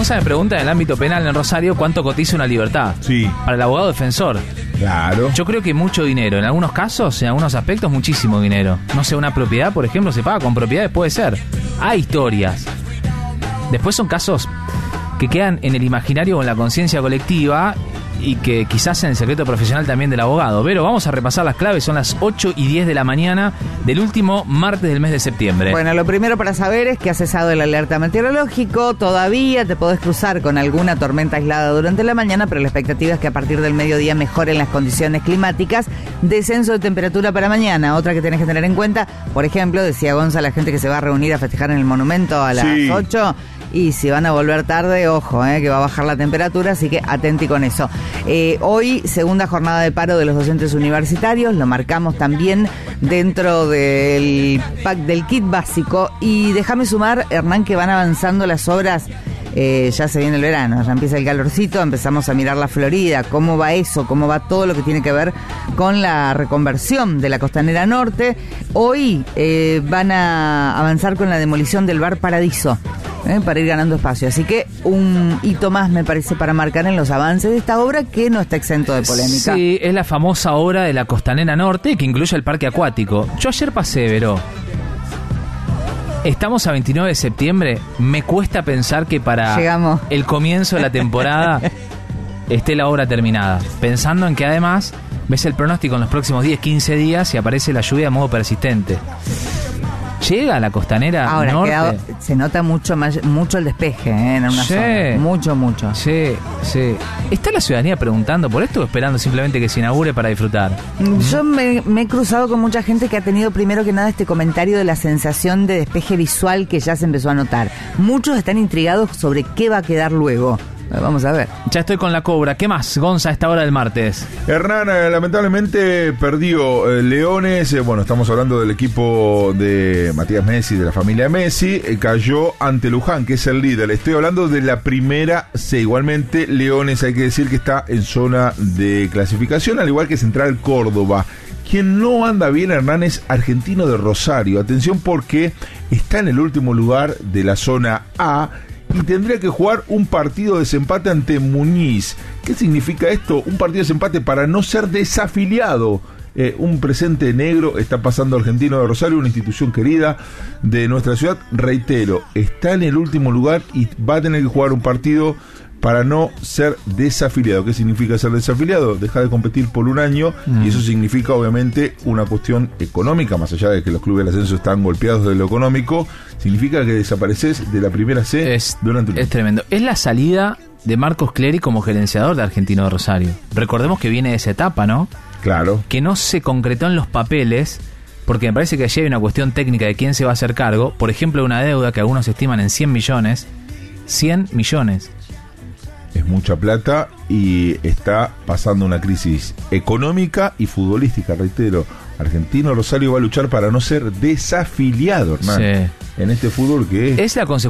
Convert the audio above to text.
esposa me pregunta en el ámbito penal en Rosario cuánto cotiza una libertad. Sí. Para el abogado defensor. Claro. Yo creo que mucho dinero. En algunos casos, en algunos aspectos, muchísimo dinero. No sé, una propiedad, por ejemplo, se paga con propiedades, puede ser. Hay historias. Después son casos que quedan en el imaginario o en la conciencia colectiva y que quizás en el secreto profesional también del abogado. Pero vamos a repasar las claves. Son las 8:10 de la mañana del último martes del mes de septiembre. Bueno, lo primero para saber es que ha cesado el alerta meteorológico. Todavía te podés cruzar con alguna tormenta aislada durante la mañana, pero la expectativa es que a partir del mediodía mejoren las condiciones climáticas. Descenso de temperatura para mañana. Otra que tenés que tener en cuenta, por ejemplo, decía Gonza, la gente que se va a reunir a festejar en el monumento a las 8... Y si van a volver tarde, ojo, que va a bajar la temperatura, así que atenti con eso. Hoy, segunda jornada de paro de los docentes universitarios, lo marcamos también dentro del pack del kit básico. Y déjame sumar, Hernán, que van avanzando las obras. Ya se viene el verano, ya empieza el calorcito, empezamos a mirar la Florida, cómo va eso, cómo va todo lo que tiene que ver con la reconversión de la Costanera Norte. Hoy van a avanzar con la demolición del bar Paradiso, para ir ganando espacio. Así que un hito más me parece para marcar en los avances de esta obra, que no está exento de polémica. Sí, es la famosa obra de la Costanera Norte que incluye el parque acuático. Yo ayer pasé, Veró. Estamos a 29 de septiembre. Me cuesta pensar que para Llegamos. El comienzo de la temporada esté la obra terminada. Pensando en que además ves el pronóstico en los próximos 10-15 días y aparece la lluvia de modo persistente. ¿Llega a la Costanera Ahora, Norte? se nota mucho el despeje en una zona. Mucho. Sí. ¿Está la ciudadanía preguntando por esto o esperando simplemente que se inaugure para disfrutar? Yo me he cruzado con mucha gente que ha tenido primero que nada este comentario de la sensación de despeje visual que ya se empezó a notar. Muchos están intrigados sobre qué va a quedar luego. Vamos a ver. Ya estoy con la cobra. ¿Qué más, Gonza, a esta hora del martes? Hernán, lamentablemente perdió Leones. Bueno, estamos hablando del equipo de Matías Messi, de la familia Messi. Cayó ante Luján, que es el líder. Estoy hablando de la primera C. Igualmente, Leones hay que decir que está en zona de clasificación, al igual que Central Córdoba. Quien no anda bien, Hernán, es Argentino de Rosario. Atención, porque está en el último lugar de la zona A y tendría que jugar un partido de desempate ante Muñiz. ¿Qué significa esto? Un partido de desempate para no ser desafiliado. Un presente negro está pasando Argentino de Rosario, una institución querida de nuestra ciudad. Reitero, está en el último lugar y va a tener que jugar un partido para no ser desafiliado. ¿Qué significa ser desafiliado? Deja de competir por un año, y eso significa obviamente una cuestión económica, más allá de que los clubes del ascenso están golpeados de lo económico, significa que desapareces de la primera C durante un año. Es tremendo. Es la salida de Marcos Clery como gerenciador de Argentino de Rosario. Recordemos que viene de esa etapa, ¿no? Claro. Que no se concretó en los papeles, porque me parece que allí hay una cuestión técnica de quién se va a hacer cargo. Por ejemplo, una deuda que algunos estiman en 100 millones. 100 millones. Es mucha plata y está pasando una crisis económica y futbolística, reitero. Argentino Rosario va a luchar para no ser desafiliado, hermano, en este fútbol que es la consecuencia